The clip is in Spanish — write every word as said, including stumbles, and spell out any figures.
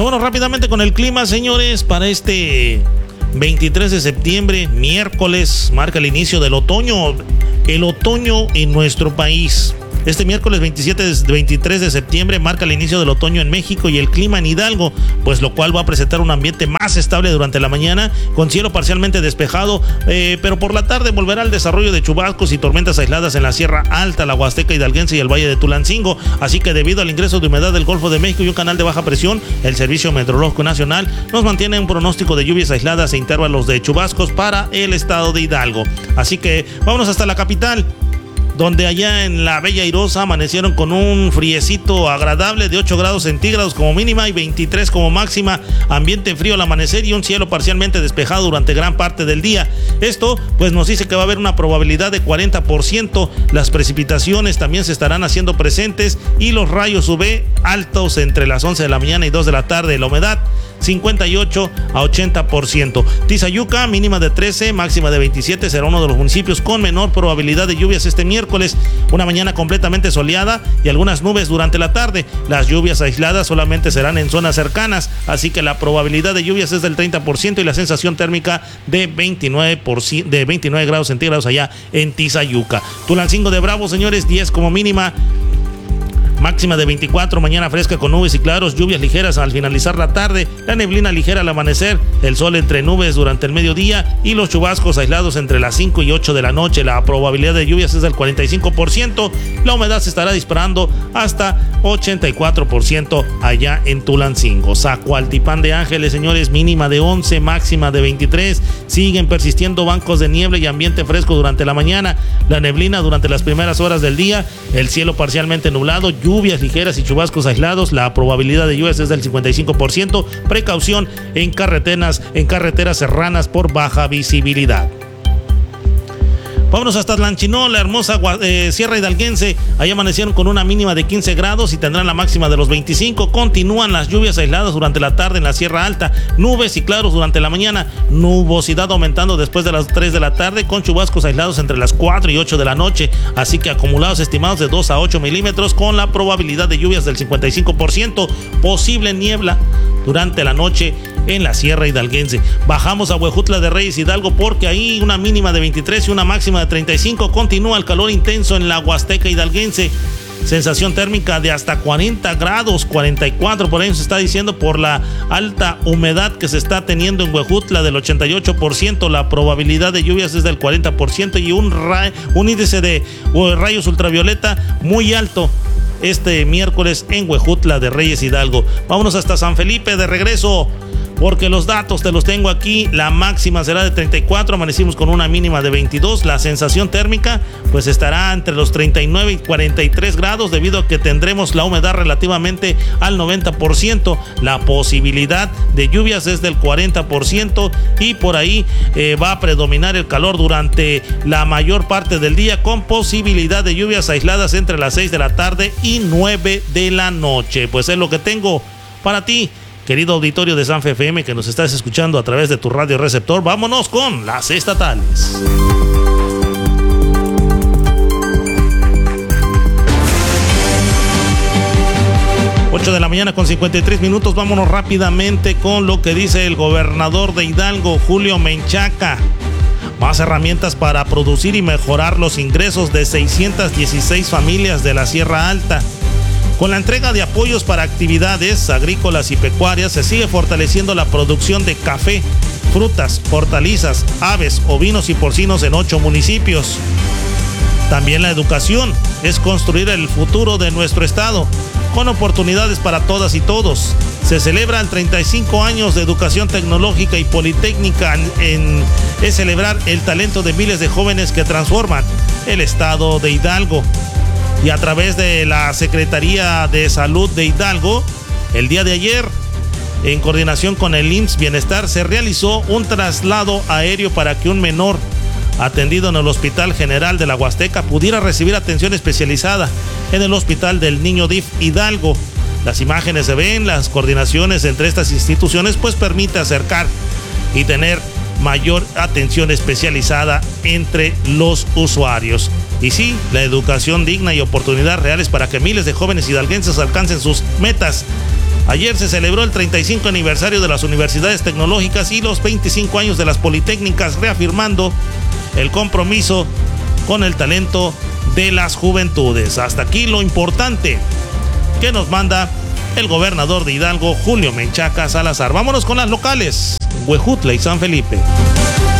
Vámonos rápidamente con el clima, señores, para este veintitrés de septiembre, miércoles, marca el inicio del otoño, el otoño en nuestro país. Este miércoles veintisiete, veintitrés de septiembre marca el inicio del otoño en México y el clima en Hidalgo, pues lo cual va a presentar un ambiente más estable durante la mañana, con cielo parcialmente despejado, eh, pero por la tarde volverá el desarrollo de chubascos y tormentas aisladas en la Sierra Alta, la Huasteca Hidalguense y el Valle de Tulancingo. Así que debido al ingreso de humedad del Golfo de México y un canal de baja presión, el Servicio Meteorológico Nacional nos mantiene un pronóstico de lluvias aisladas e intervalos de chubascos para el estado de Hidalgo. Así que vámonos hasta la capital, donde allá en la Bella Airosa amanecieron con un friecito agradable de ocho grados centígrados como mínima y veintitrés como máxima, ambiente frío al amanecer y un cielo parcialmente despejado durante gran parte del día. Esto pues nos dice que va a haber una probabilidad de cuarenta por ciento, las precipitaciones también se estarán haciendo presentes y los rayos U V altos entre las once de la mañana y dos de la tarde, la humedad cincuenta y ocho a ochenta por ciento. Tizayuca, mínima de trece, máxima de veintisiete, será uno de los municipios con menor probabilidad de lluvias este miércoles. Una mañana completamente soleada y algunas nubes durante la tarde. Las lluvias aisladas solamente serán en zonas cercanas, así que la probabilidad de lluvias es del treinta por ciento y la sensación térmica de veintinueve, por ciento, de veintinueve grados centígrados allá en Tizayuca. Tulancingo de Bravo, señores, diez como mínima, máxima de veinticuatro, mañana fresca con nubes y claros, lluvias ligeras al finalizar la tarde, la neblina ligera al amanecer, el sol entre nubes durante el mediodía y los chubascos aislados entre las cinco y ocho de la noche. La probabilidad de lluvias es del cuarenta y cinco por ciento, la humedad se estará disparando hasta ochenta y cuatro por ciento allá en Tulancingo. Zacualtipán de Ángeles, señores, mínima de once, máxima de veintitrés, siguen persistiendo bancos de niebla y ambiente fresco durante la mañana, la neblina durante las primeras horas del día, el cielo parcialmente nublado, lluvias ligeras y chubascos aislados, la probabilidad de lluvias es del cincuenta y cinco por ciento, precaución en carreteras, en carreteras serranas por baja visibilidad. Vámonos hasta Tlanchinó, la hermosa eh, Sierra Hidalguense. Ahí amanecieron con una mínima de quince grados y tendrán la máxima de los veinticinco. Continúan las lluvias aisladas durante la tarde en la Sierra Alta. Nubes y claros durante la mañana. Nubosidad aumentando después de las tres de la tarde con chubascos aislados entre las cuatro y ocho de la noche. Así que acumulados estimados de dos a ocho milímetros con la probabilidad de lluvias del cincuenta y cinco por ciento. Posible niebla durante la noche en la Sierra Hidalguense. Bajamos a Huejutla de Reyes, Hidalgo, porque ahí una mínima de veintitrés y una máxima de treinta y cinco. Continúa el calor intenso en la Huasteca Hidalguense. Sensación térmica de hasta cuarenta grados, cuarenta y cuatro por ahí se está diciendo por la alta humedad que se está teniendo en Huejutla del ochenta y ocho por ciento. La probabilidad de lluvias es del cuarenta por ciento y un, ra- un índice de rayos ultravioleta muy alto este miércoles en Huejutla de Reyes, Hidalgo. Vámonos hasta San Felipe de regreso, porque los datos te los tengo aquí. La máxima será de treinta y cuatro, amanecimos con una mínima de veintidós. La sensación térmica pues estará entre los treinta y nueve y cuarenta y tres grados, debido a que tendremos la humedad relativamente al noventa por ciento. La posibilidad de lluvias es del cuarenta por ciento y por ahí eh, va a predominar el calor durante la mayor parte del día, con posibilidad de lluvias aisladas entre las seis de la tarde y nueve de la noche. Pues es lo que tengo para ti, querido auditorio de Sanfe F M, que nos estás escuchando a través de tu radio receptor. Vámonos con las estatales. ocho de la mañana con cincuenta y tres minutos. Vámonos rápidamente con lo que dice el gobernador de Hidalgo, Julio Menchaca. Más herramientas para producir y mejorar los ingresos de seiscientas dieciséis familias de la Sierra Alta. Con la entrega de apoyos para actividades agrícolas y pecuarias, se sigue fortaleciendo la producción de café, frutas, hortalizas, aves, ovinos y porcinos en ocho municipios. También la educación es construir el futuro de nuestro estado, con oportunidades para todas y todos. Se celebran treinta y cinco años de educación tecnológica y politécnica. En, en, es celebrar el talento de miles de jóvenes que transforman el estado de Hidalgo. Y a través de la Secretaría de Salud de Hidalgo, el día de ayer, en coordinación con el I M S S Bienestar, se realizó un traslado aéreo para que un menor atendido en el Hospital General de la Huasteca pudiera recibir atención especializada en el Hospital del Niño D I F Hidalgo. Las imágenes se ven, las coordinaciones entre estas instituciones pues permite acercar y tener mayor atención especializada entre los usuarios. Y sí, la educación digna y oportunidades reales para que miles de jóvenes hidalguenses alcancen sus metas Ayer se celebró el treinta y cinco aniversario de las universidades tecnológicas y los veinticinco años de las politécnicas, reafirmando el compromiso con el talento de las juventudes. Hasta aquí lo importante que nos manda el gobernador de Hidalgo, Julio Menchaca Salazar. Vámonos con las locales, Huejutla y San Felipe.